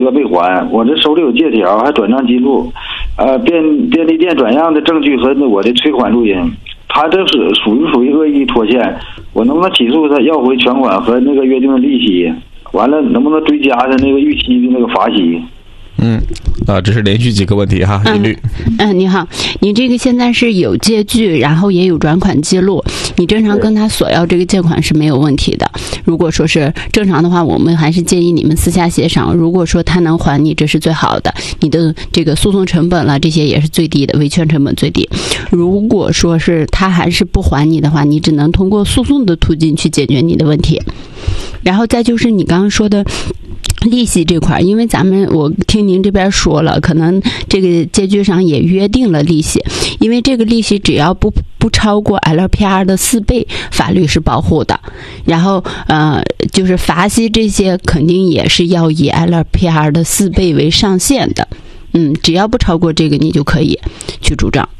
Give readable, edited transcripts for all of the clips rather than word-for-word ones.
没还，我这手里有借条，还转账记录，便利店转让的证据和我的催款录音，他这是属于恶意拖欠，我能不能起诉他要回全款和那个约定的利息？完了，能不能追加他那个逾期的那个罚息？ 这是连续几个问题哈，一律。 你好，你这个现在是有借据，然后也有转款记录，你正常跟他索要这个借款是没有问题的。如果说是正常的话，我们还是建议你们私下协商。如果说他能还你，这是最好的，你的这个诉讼成本了，这些也是最低的，维权成本最低。如果说是他还是不还你的话，你只能通过诉讼的途径去解决你的问题。然后再就是你刚刚说的利息这块，因为我听您这边说了，可能这个借据上也约定了利息，因为这个利息只要不超过 LPR 的4倍，法律是保护的。然后就是罚息这些肯定也是要以 LPR 的4倍为上限的。只要不超过这个，你就可以去主张。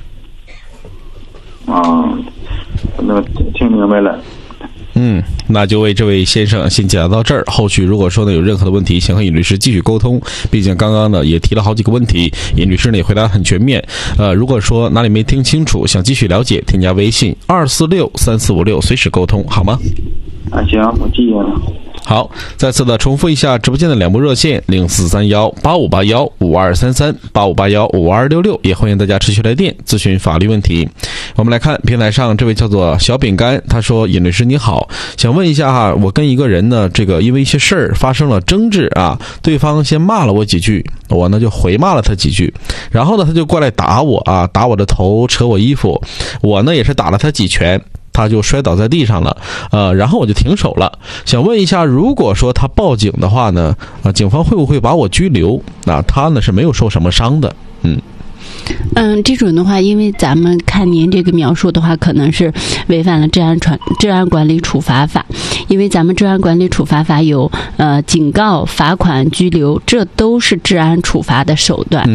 那听明白了。 那就为这位先生先解答到这儿。后续如果说呢有任何的问题，想和尹律师继续沟通，毕竟刚刚呢也提了好几个问题，尹律师呢也回答很全面。如果说哪里没听清楚，想继续了解，添加微信2463456，随时沟通，好吗？ 行，我记下了。 好，再次的重复一下直播间的2部热线：043185815233，85815266，也欢迎大家持续来电咨询法律问题。我们来看平台上这位叫做小饼干，他说：尹律师你好，想问一下哈，我跟一个人呢因为一些事儿发生了争执啊，对方先骂了我几句，我呢就回骂了他几句，然后呢他就过来打我啊，打我的头，扯我衣服，我呢也是打了他几拳，他就摔倒在地上了，然后我就停手了。想问一下，如果说他报警的话呢，警方会不会把我拘留？他呢是没有受什么伤的。 这种的话，因为咱们看您这个描述的话，可能是违反了治安管理处罚法，因为咱们治安管理处罚法有警告、罚款、拘留，这都是治安处罚的手段。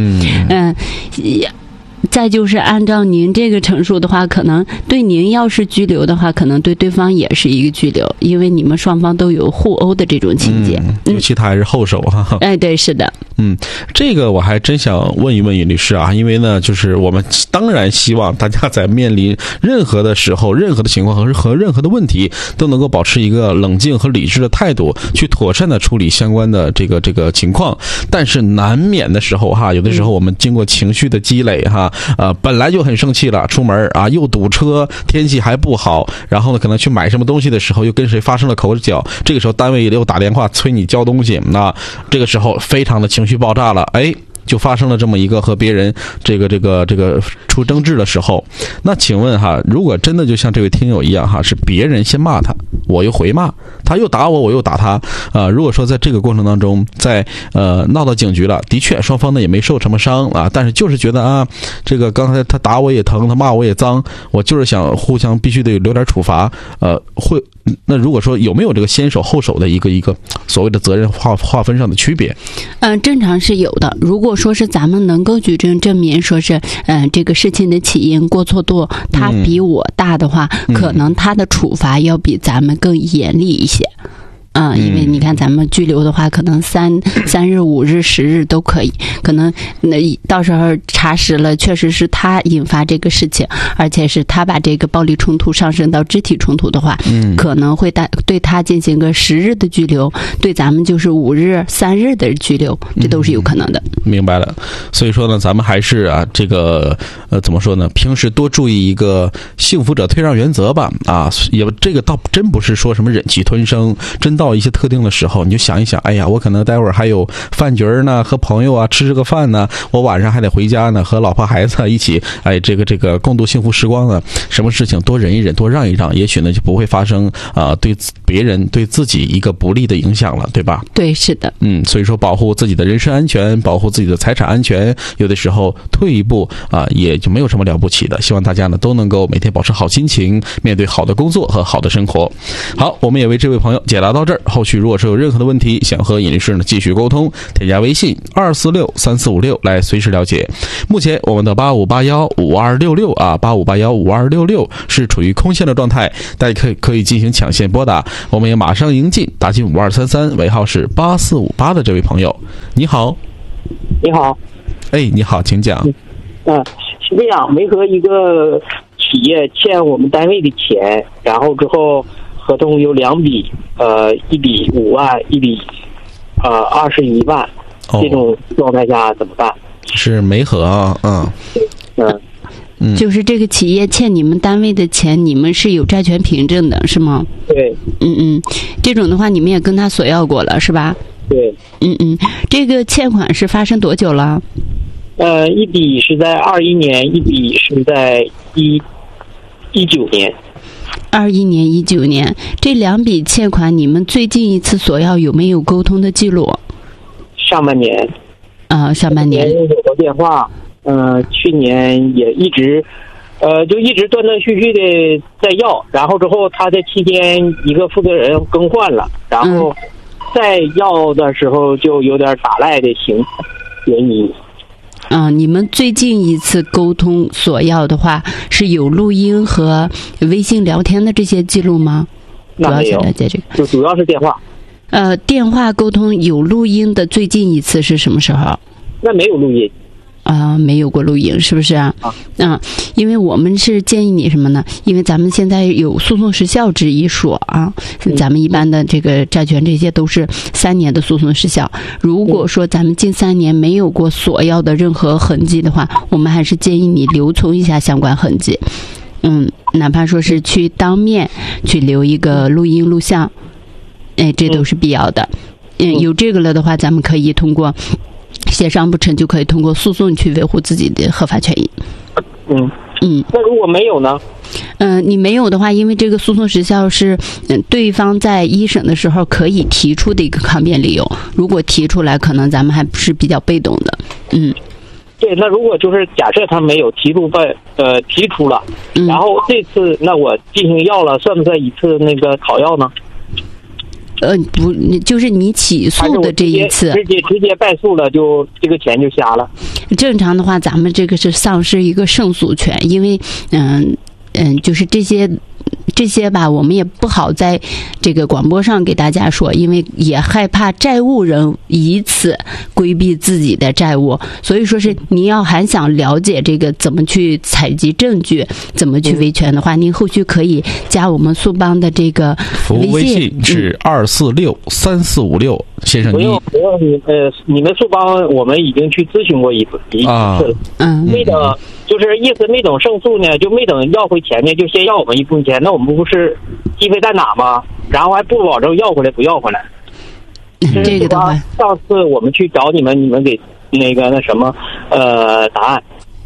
再就是按照您这个陈述的话，可能对您要是拘留的话，可能对对方也是一个拘留，因为你们双方都有互殴的这种情节。 尤其他还是后手哈。 对，是的。 这个我还真想问一问尹律师啊，因为呢，就是我们当然希望大家在面临任何的时候、任何的情况和任何的问题，都能够保持一个冷静和理智的态度，去妥善的处理相关的这个情况。但是难免的时候哈，有的时候我们经过情绪的积累哈。本来就很生气了，出门啊又堵车，天气还不好，然后呢可能去买什么东西的时候又跟谁发生了口角，这个时候单位又打电话催你交东西，那这个时候非常的情绪爆炸了，就发生了这么一个和别人这个出争执的时候，那请问哈，如果真的就像这位听友一样哈，是别人先骂他，我又回骂，他又打我，我又打他，如果说在这个过程当中，在闹到警局了，的确双方呢也没受什么伤啊，但是就是觉得啊，这个刚才他打我也疼，他骂我也脏，我就是想互相必须得留点处罚，那如果说有没有这个先手后手的一个所谓的责任划分上的区别？ 正常是有的。如果说是咱们能够举证证明说是这个事情的起因过错度他比我大的话，可能他的处罚要比咱们更严厉一些。因为你看咱们拘留的话，可能3日、5日、10日都可以，可能到时候查实了，确实是他引发这个事情，而且是他把这个暴力冲突上升到肢体冲突的话，可能会对他进行个10日的拘留，对咱们就是5日、3日的拘留，这都是有可能的。 明白了。所以说呢，咱们还是这个怎么说呢？平时多注意一个幸福者退让原则吧。也这个倒真不是说什么忍气吞声，真到一些特定的时候，你就想一想，哎呀，我可能待会儿还有饭局呢，和朋友吃个饭呢，我晚上还得回家呢，和老婆孩子一起，这个共度幸福时光呢。什么事情多忍一忍，多让一让，也许呢就不会发生对别人对自己一个不利的影响了，对吧？ 对，是的。 所以说保护自己的人身安全，保护自己的财产安全，有的时候退一步也就没有什么了不起的。希望大家呢都能够每天保持好心情，面对好的工作和好的生活。好，我们也为这位朋友解答到这儿。 这儿。后续如果是有任何的问题，想和尹律师呢继续沟通，添加微信2463456来随时了解。目前我们的85815266啊，85815266是处于空线的状态，大家可以进行抢线拨打，我们也马上迎进打进5233，尾号是8458的这位朋友。你好。 你好。 哎，你好，请讲。 是这样，没和一个企业欠我们单位的钱，然后之后合同有2笔，一笔5万，一笔21万，这种状态下怎么办？ 是没和啊， 就是这个企业欠你们单位的钱，你们是有债权凭证的，是吗？ 对。 这种的话，你们也跟他索要过了，是吧？ 对。 这个欠款是发生多久了？ 一笔是在21年，一笔是在19年。 21年、19年，这2笔欠款，你们最近一次索要有没有沟通的记录？ 上半年。 上半年有过电话。去年也一直，就一直断断续续的在要，然后之后他在期间一个负责人更换了，然后再要的时候就有点打赖的嫌疑。 你们最近一次沟通索要的话，是有录音和微信聊天的这些记录吗？ 那没有，就主要是电话。 电话沟通有录音的最近一次是什么时候？ 那没有录音。 没有过录音，是不是啊？因为我们是建议你什么呢？因为咱们现在有诉讼时效制一说啊，咱们一般的这个债权这些都是3年的诉讼时效。如果说咱们近3年没有过索要的任何痕迹的话，我们还是建议你留存一下相关痕迹。哪怕说是去当面去留一个录音录像，这都是必要的。有这个了的话，咱们可以通过协商不成，就可以通过诉讼去维护自己的合法权益。 那如果没有呢？ 你没有的话，因为这个诉讼时效是对方在一审的时候可以提出的一个抗辩理由，如果提出来，可能咱们还是比较被动的。 对，那如果就是假设他没有提出了，然后这次那我进行要了，算不算一次那个讨要呢？ 不，就是你起诉的这一次， 直接败诉了，就这个钱就瞎了。 正常的话，咱们这个是丧失一个胜诉权，因为就是这些吧，我们也不好在这个广播上给大家说，因为也害怕债务人以此规避自己的债务，所以说是您要还想了解这个怎么去采集证据，怎么去维权的话，您后续可以加我们速帮的这个服务微信是2463456，先生不用你们速帮我们已经去咨询过一次了，没等就是意思没等胜诉呢，就没等要回钱呢，就先要我们一部分钱，那我们不是鸡飞蛋打吗？然后还不保证要回来不要回来。 这个的话， 上次我们去找你们给那什么答案。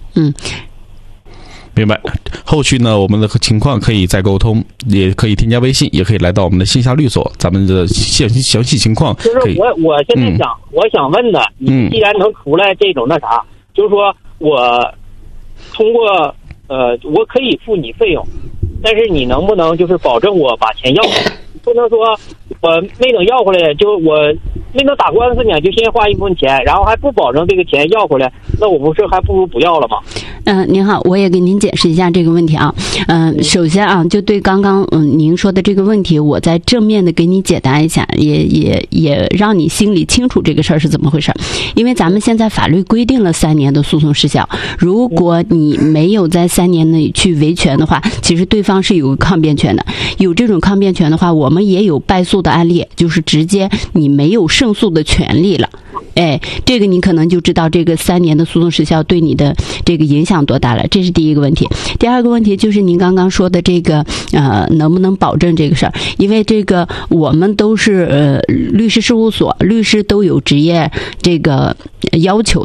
明白。后续呢，我们的情况可以再沟通，也可以添加微信，也可以来到我们的线下律所，咱们的详细情况可以。 就是我现在我想问的，你既然能出来这种那啥，就是说我通过我可以付你费用，但是你能不能就是保证我把钱要回来？不能说我没等要回来，就我没能打官司呢，就先花一部分钱，然后还不保证这个钱要回来，那我不是还不如不要了吗？ 您好，我也给您解释一下这个问题啊。首先啊，就对刚刚您说的这个问题，我在正面的给你解答一下，也让你心里清楚这个事儿是怎么回事。因为咱们现在法律规定了3年的诉讼时效，如果你没有在3年内去维权的话，其实对方是有抗辩权的。有这种抗辩权的话，我们也有败诉的案例，就是直接你没有胜诉的权利了。这个你可能就知道这个3年的诉讼时效对你的这个影响多大了，这是第一个问题。第二个问题就是您刚刚说的这个能不能保证这个事儿？因为这个我们都是律师事务所，律师都有职业这个要求的。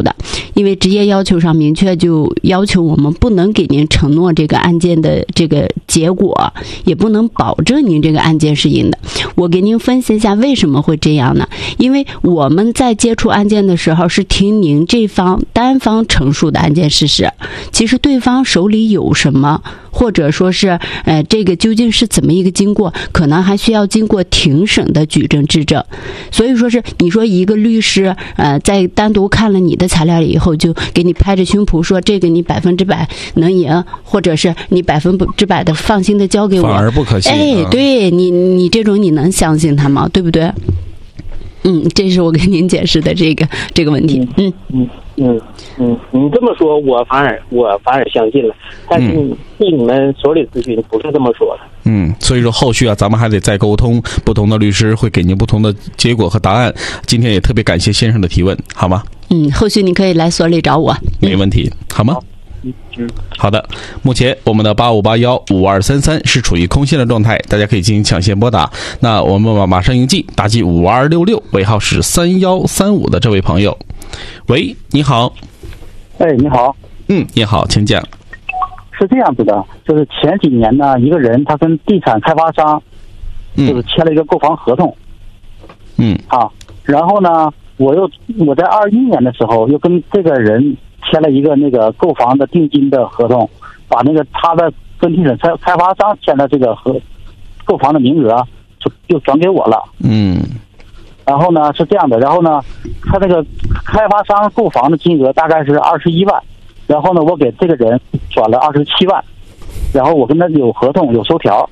因为职业要求上明确就要求我们不能给您承诺这个案件的这个结果，也不能保证您这个案件是赢的。我给您分析一下为什么会这样呢？因为我们在接触案件的时候是听您这方单方陈述的案件事实，其实对方手里有什么，或者说是这个究竟是怎么一个经过，可能还需要经过庭审的举证质证。所以说是你说一个律师在单独看了你的材料以后就给你拍着胸脯说这个你100%能赢，或者是你100%的放心的交给我， 反而不可信。 对你这种你能相信他吗？对不对？这是我跟您解释的这个问题。 你这么说我反而相信了，但是替你们所里咨询不是这么说的。 所以说后续咱们还得再沟通，不同的律师会给您不同的结果和答案。今天也特别感谢先生的提问，好吗？ 后续你可以来所里找我。 没问题，好吗？好的，目前我们的85815233是处于空线的状态，大家可以进行抢线拨打。那我们马上应记，打击5266，尾号是3135的这位朋友。喂，你好。 你好。 你好，请讲。 是这样子的，就是前几年呢，一个人他跟地产开发商就是签了一个购房合同。然后呢，我在21年的时候又跟这个人签了一个那个购房的定金的合同，把那个他的跟地产开发商签的这个购房的名额就转给我了。然后呢是这样的，然后呢他那个开发商购房的金额大概是21万，然后呢我给这个人转了27万，然后我跟他有合同有收条。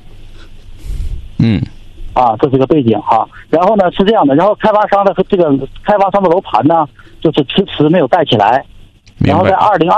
这是个背景哈。然后呢是这样的，然后开发商的楼盘呢就是迟没有盖起来。然后在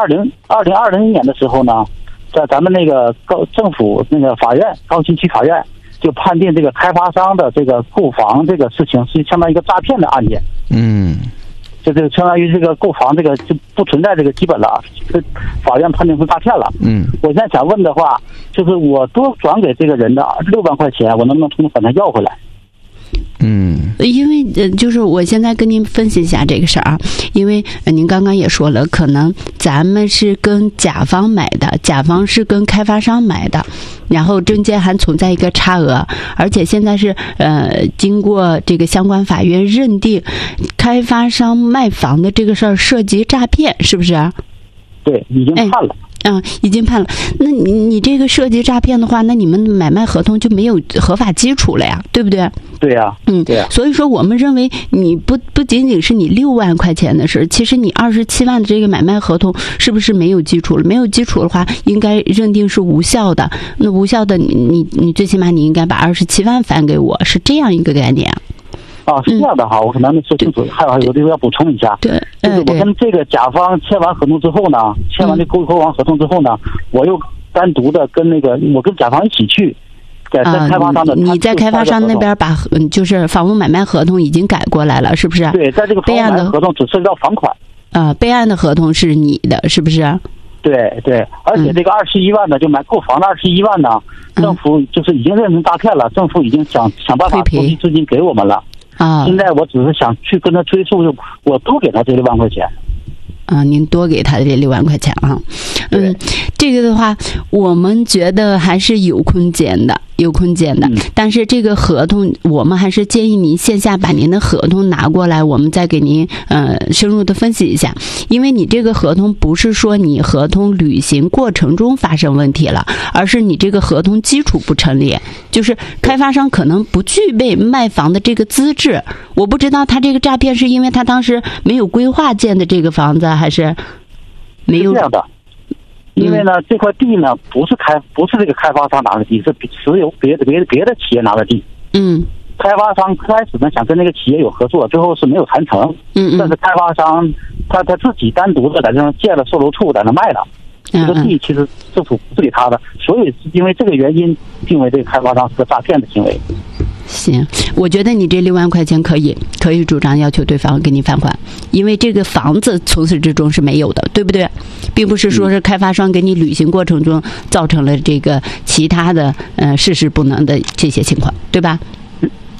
2020年的时候呢，在咱们那个政府那个法院高新区法院就判定这个开发商的这个购房这个事情是相当于一个诈骗的案件。这就相当于这个购房这个就不存在这个基本了，这法院判定是诈骗了。我现在想问的话，就是我多转给这个人的6万块钱，我能不能从把它要回来？ 因为就是我现在跟您分析一下这个事儿啊，因为您刚刚也说了，可能咱们是跟甲方买的，甲方是跟开发商买的，然后中间还存在一个差额，而且现在是经过这个相关法院认定，开发商卖房的这个事儿涉及诈骗，是不是？ 对，已经判了。 已经判了。那你这个涉及诈骗的话，那你们买卖合同就没有合法基础了呀，对不对？ 对呀。对呀。 所以说我们认为你不仅仅是你6万块钱的事，其实你27万的这个买卖合同是不是没有基础了？没有基础的话，应该认定是无效的。那无效的，你最起码你应该把27万返给我，是这样一个概念。 是这样的哈，我可能没说清楚，还有地方要补充一下。就是我跟这个甲方签完合同之后呢，签完这购房合同之后呢，我又单独的跟我跟甲方一起去，在开发商的。你在开发商那边把就是房屋买卖合同已经改过来了，是不是？ 对，在这个房屋买卖合同只涉及到房款。 备案的合同是你的，是不是？ 对，而且这个21万呢，就买购房的21万呢，政府就是已经认成诈骗了，政府已经想办法筹集资金给我们了。现在我只是想去跟他追诉，我多给他这6万块钱。 您多给他这6万块钱啊。这个的话，我们觉得还是有空间的。但是这个合同，我们还是建议您线下把您的合同拿过来，我们再给您深入的分析一下。因为你这个合同不是说你合同履行过程中发生问题了，而是你这个合同基础不成立，就是开发商可能不具备卖房的这个资质。我不知道他这个诈骗是因为他当时没有规划建的这个房子，还是没有这样的。因为呢，这块地呢不是这个开发商拿的地，是持有别的企业拿的地。开发商开始呢想跟那个企业有合作，最后是没有谈成。但是开发商他自己单独的在这上建了售楼处，在那卖了。这个地其实政府不是给他的，所以因为这个原因定为这个开发商是个诈骗的行为。 行，我觉得你这6万块钱可以主张要求对方给你返还，因为这个房子从始至终是没有的，对不对？并不是说是开发商给你履行过程中造成了这个其他的事实不能的这些情况，对吧？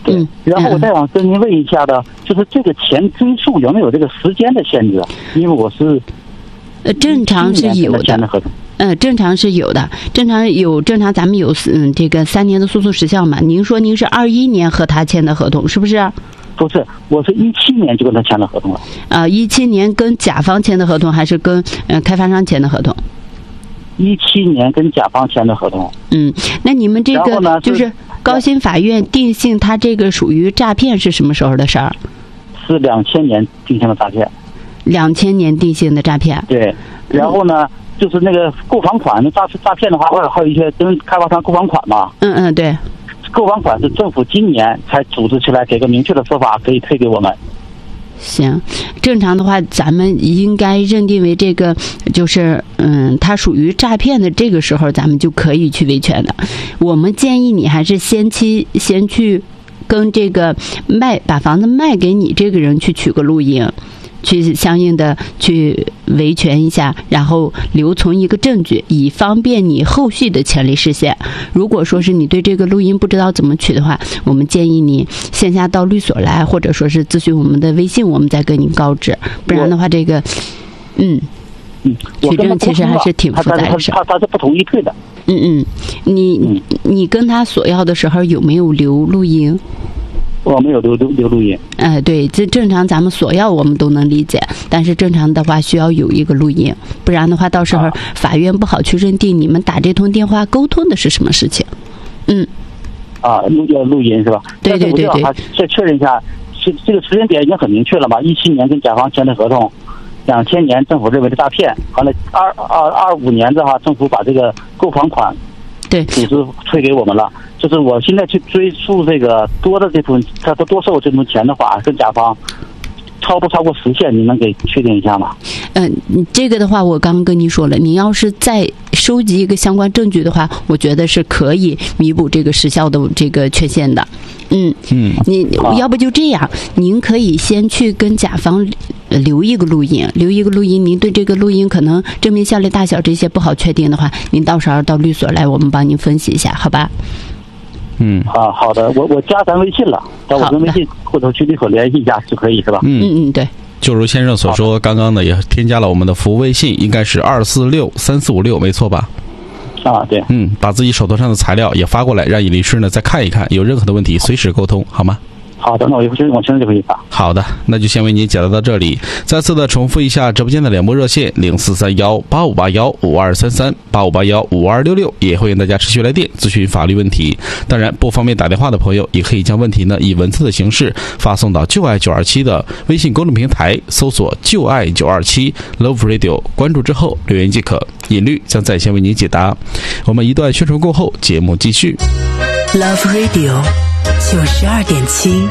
对。然后我再想跟您问一下的，就是这个钱追溯有没有这个时间的限制？因为我是正常是有的。正常是有的，正常咱们有这个3年的诉讼时效嘛。您说您是21年和他签的合同，是不是？ 不是，我是17年就跟他签了合同了。 17年跟甲方签的合同还是跟开发商签的合同 ？17年跟甲方签的合同。 那你们这个就是高新法院定性他这个属于诈骗是什么时候的事儿？ 是2000年定性的诈骗。 2000年定性的诈骗。 对，然后呢？就是那个购房款诈骗的话，还有一些跟开发商购房款嘛。 对。 购房款是政府今年才组织起来，给个明确的说法，可以退给我们。 行，正常的话，咱们应该认定为这个就是它属于诈骗的这个时候，咱们就可以去维权的。我们建议你还是先去跟这个把房子卖给你这个人去取个录音。去相应的去维权一下，然后留存一个证据，以方便你后续的权利实现。如果说是你对这个录音不知道怎么取的话，我们建议你线下到律所来，或者说是咨询我们的微信，我们再跟你告知。不然的话，这个取证其实还是挺复杂的事。 他是不同意退的。 你跟他索要的时候有没有留录音？ 我没有留录音。 对，这正常，咱们索要我们都能理解，但是正常的话需要有一个录音，不然的话到时候法院不好去认定你们打这通电话沟通的是什么事情。 录音是吧？ 对。 再确认一下，这个时间点已经很明确了嘛？17年跟甲方签的合同，2000年政府认为的诈骗，完了25年的话，政府把这个购房款组织退给我们了。就是我现在去追溯这个多收我这部分钱的话，跟甲方超不超过时限，你能给确定一下吗？ 这个的话，我刚刚跟您说了，你要是再收集一个相关证据的话，我觉得是可以弥补这个时效的这个缺陷的。你要不就这样，您可以先去跟甲方留一个录音，您对这个录音可能证明效力大小这些不好确定的话，您到时候到律所来，我们帮您分析一下，好吧？ 好的，我加咱微信了，到我跟微信或者去律所联系一下就可以，是吧？ 对。 就如先生所说，刚刚呢也添加了我们的服务微信，应该是2463456，没错吧？ 对。 把自己手头上的材料也发过来，让尹律师呢再看一看，有任何的问题随时沟通，好吗？ 好的，那我现在就可以发。 好的，那就先为您解答到这里。再次的重复一下直播间的联播热线043185815233，85815266，也欢迎大家持续来电咨询法律问题。当然，不方便打电话的朋友，也可以将问题呢以文字的形式发送到就爱927的微信公众平台，搜索就爱927 Love Radio， 关注之后留言即可，尹律将在线为您解答。我们一段宣传过后，节目继续。 Love Radio 92.7。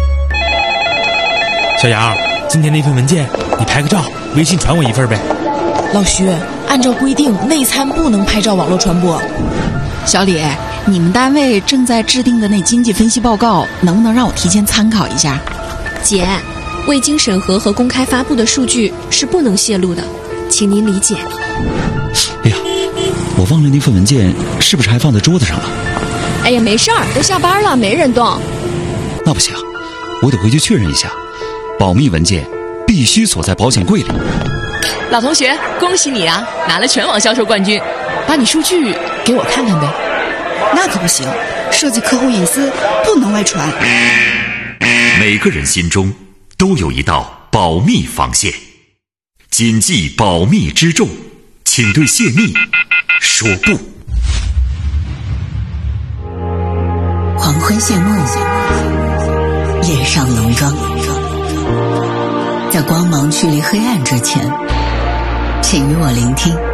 小杨，今天那份文件你拍个照，微信传我一份呗。 老徐，按照规定，内参不能拍照网络传播。 小李，你们单位正在制定的那经济分析报告，能不能让我提前参考一下？ 姐，未经审核和公开发布的数据是不能泄露的，请您理解。 哎呀，我忘了那份文件是不是还放在桌子上了？ 哎呀，没事儿，都下班了，没人动。 那不行，我得回去确认一下，保密文件必须锁在保险柜里。 老同学，恭喜你啊，拿了全网销售冠军，把你数据给我看看呗。 那可不行，涉及客户隐私，不能外传。 每个人心中都有一道保密防线，谨记保密之重，请对泄密说不。 黄昏谢幕，夜上浓妆，在光芒驱离黑暗之前，请与我聆听